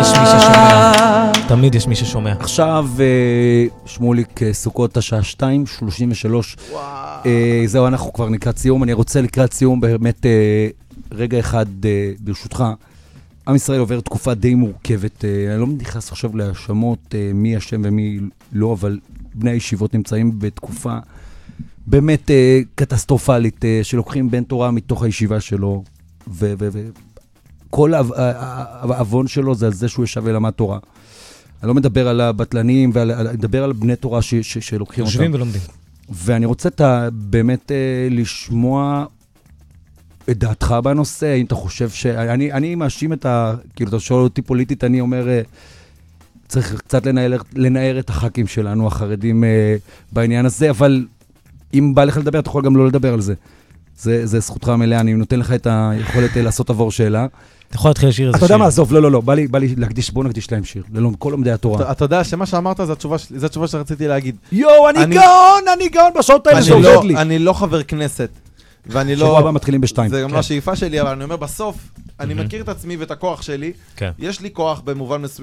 יש מי ששומע. תמיד יש מי ששומע. עכשיו, שמוליק, סוכות השעה 2:33. זהו, אנחנו כבר לקראת סיום. אני רוצה לקראת סיום באמת רגע אחד, ברשותך. עם ישראל עובר תקופה די מורכבת. אני לא נכנס עכשיו להאשמות מי אשם ומי לא, אבל בני הישיבות נמצאים בתקופה באמת קטסטרופלית, שלוקחים בן תורה מתוך הישיבה שלו, וכל האבון שלו זה על זה שהוא ישב ולמד תורה. אני לא מדבר על הבטלנים, אני מדבר על בני תורה שלוקחים אותם. יושבים ולומדים. ואני רוצה באמת לשמוע את דעתך בנושא, האם אתה חושב אני מאשים כאילו אתה שואל אותי פוליטית, אני אומר, צריך קצת לנער את הח"כים שלנו, החרדים בעניין הזה, אבל אם בא לך לדבר, אתה יכול גם לא לדבר על זה. זה זכותך המלאה, אני נותן לך את היכולת לעשות עבור שאלה. אתה יכול להתחיל לשיר איזה שיר. אתה יודע מה, עזוב, לא, בא לי להקדיש, בוא נקדיש להם שיר, כל לומדי התורה. אתה יודע שמה שאמרת זה התשובה שרציתי להגיד. יואו, אני גאון בשעות האלה, זה עובד לי. אני לא חבר כנסת. ואני לא... שבוע הבא מתחילים ב-2. זה גם לא השאיפה שלי, אבל אני אומר בסוף, אני מכיר את עצמי ואת הכוח שלי. יש לי כוח במובן מסוים.